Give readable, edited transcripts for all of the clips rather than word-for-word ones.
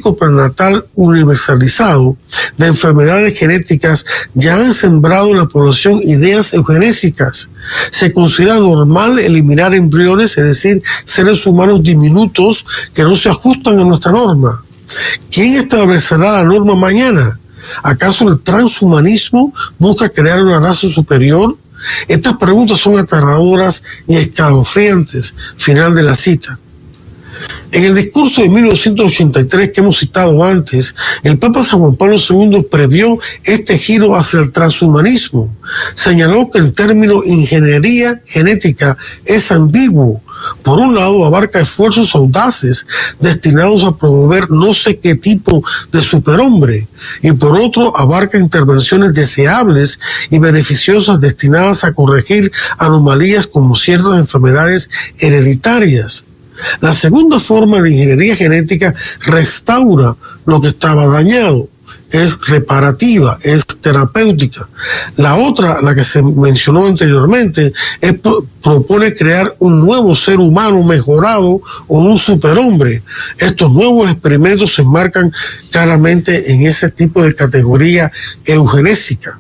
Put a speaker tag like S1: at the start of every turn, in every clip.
S1: diagnóstico prenatal universalizado de enfermedades genéticas ya han sembrado en la población ideas eugenésicas. Se considera normal eliminar embriones, es decir, seres humanos diminutos que no se ajustan a nuestra norma. ¿Quién establecerá la norma mañana? ¿Acaso el transhumanismo busca crear una raza superior? Estas preguntas son aterradoras y escalofriantes. Final de la cita. En el discurso de 1983 que hemos citado antes, el Papa San Juan Pablo II previó este giro hacia el transhumanismo. Señaló que el término ingeniería genética es ambiguo. Por un lado, abarca esfuerzos audaces destinados a promover no sé qué tipo de superhombre, y por otro, abarca intervenciones deseables y beneficiosas destinadas a corregir anomalías como ciertas enfermedades hereditarias. La segunda forma de ingeniería genética restaura lo que estaba dañado, es reparativa, es terapéutica. La otra, la que se mencionó anteriormente, propone crear un nuevo ser humano mejorado o un superhombre. Estos nuevos experimentos se enmarcan claramente en ese tipo de categoría eugenésica.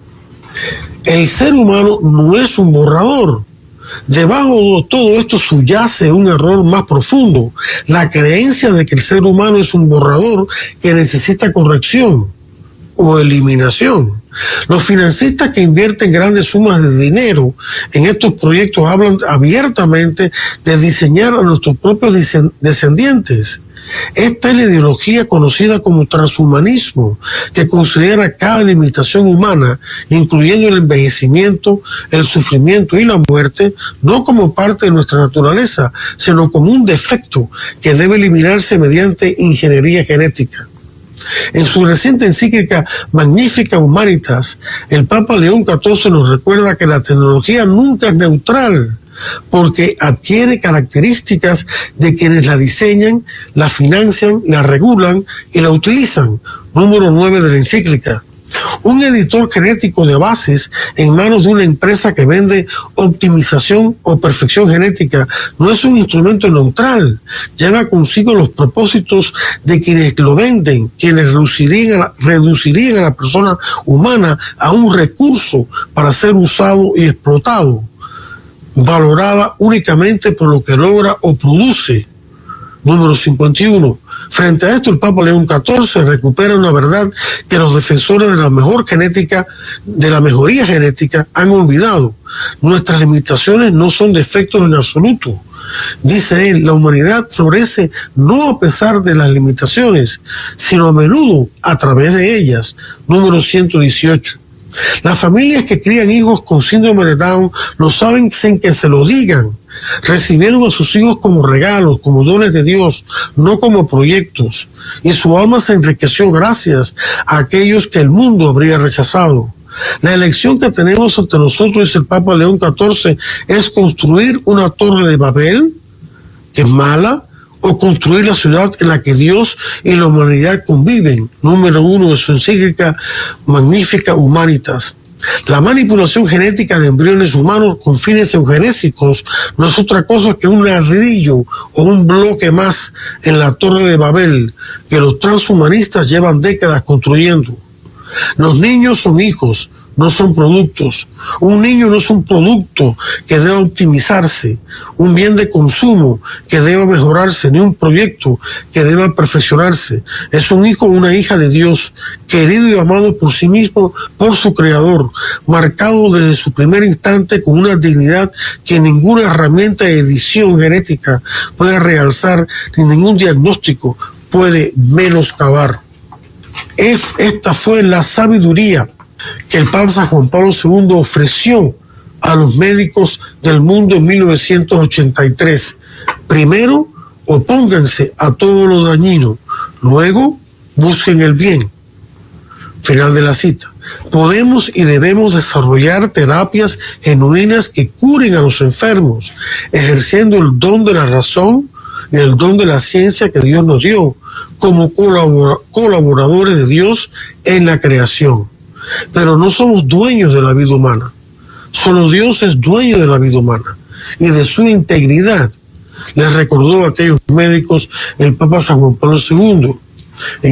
S1: El ser humano no es un borrador. Debajo de todo esto subyace un error más profundo, la creencia de que el ser humano es un borrador que necesita corrección o eliminación. Los financistas que invierten grandes sumas de dinero en estos proyectos hablan abiertamente de diseñar a nuestros propios descendientes. Esta es la ideología conocida como transhumanismo, que considera cada limitación humana, incluyendo el envejecimiento, el sufrimiento y la muerte, no como parte de nuestra naturaleza, sino como un defecto que debe eliminarse mediante ingeniería genética. En su reciente encíclica Magnificat Humanitas, el Papa León XIV nos recuerda que la tecnología nunca es neutral, porque adquiere características de quienes la diseñan, la financian, la regulan y la utilizan. Número 9 de la encíclica. Un editor genético de bases en manos de una empresa que vende optimización o perfección genética no es un instrumento neutral. Lleva consigo los propósitos de quienes lo venden, quienes reducirían a la persona humana a un recurso para ser usado y explotado, valorada únicamente por lo que logra o produce. Número 51. Frente a esto, el Papa León XIV recupera una verdad que los defensores de la mejor genética, de la mejoría genética, han olvidado. Nuestras limitaciones no son defectos en absoluto. Dice él, la humanidad florece no a pesar de las limitaciones, sino a menudo a través de ellas. Número 118. Las familias que crían hijos con síndrome de Down lo saben sin que se lo digan. Recibieron a sus hijos como regalos, como dones de Dios, no como proyectos. Y su alma se enriqueció gracias a aquellos que el mundo habría rechazado. La elección que tenemos ante nosotros, dice el Papa León XIV, es construir una torre de Babel, que es mala, o construir la ciudad en la que Dios y la humanidad conviven. Número 1 de su encíclica Magnificat Humanitas. La manipulación genética de embriones humanos con fines eugenésicos no es otra cosa que un ladrillo o un bloque más en la Torre de Babel que los transhumanistas llevan décadas construyendo. Los niños son hijos, no son productos. Un niño no es un producto que deba optimizarse, un bien de consumo que deba mejorarse, ni un proyecto que deba perfeccionarse. Es un hijo o una hija de Dios, querido y amado por sí mismo, por su Creador, marcado desde su primer instante con una dignidad que ninguna herramienta de edición genética puede realzar, ni ningún diagnóstico puede menoscabar. Esta fue la sabiduría que el Papa San Juan Pablo II ofreció a los médicos del mundo en 1983. Primero, opónganse a todo lo dañino. Luego, busquen el bien. Final de la cita. Podemos y debemos desarrollar terapias genuinas que curen a los enfermos, ejerciendo el don de la razón y el don de la ciencia que Dios nos dio, como colaboradores de Dios en la creación. Pero no somos dueños de la vida humana. Solo Dios es dueño de la vida humana y de su integridad. Les recordó a aquellos médicos el Papa San Juan Pablo II.